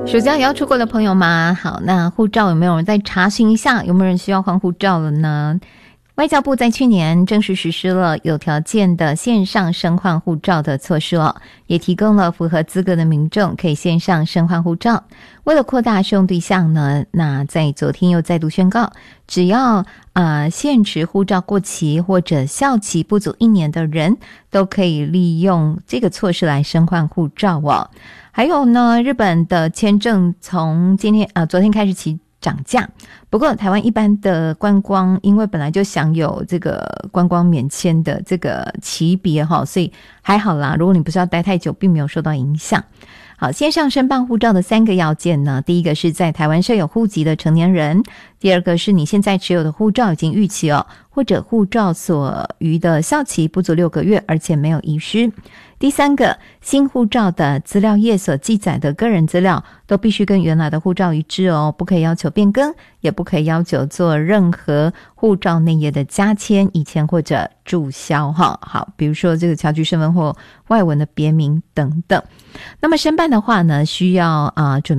暑假也要出国的朋友吗？好，那护照有没有人再查询一下，有没有人需要换护照了呢？外交部在去年正式实施了有条件的线上申换护照的措施也提供了符合资格的民众可以线上申换护照。为了扩大适用对象呢，那在昨天又再度宣告，只要现持护照过期或者效期不足1年的人，都可以利用这个措施来申换护照还有呢，日本的签证从昨天开始涨价，不过台湾一般的观光因为本来就享有这个观光免签的这个级别所以还好啦，如果你不是要待太久，并没有受到影响。好，线上申办护照的3个要件呢，第一个是在台湾设有户籍的成年人，第二个是你现在持有的护照已经逾期或者护照所余的效期不足6个月，而且没有遗失。第三个，新护照的资料页所记载的个人资料都必须跟原来的护照一致不可以要求变更，也不可以要求做任何护照内页的加签、移签或者注销好，比如说这个侨居身份或外文的别名等等。那么申办的话呢，需要准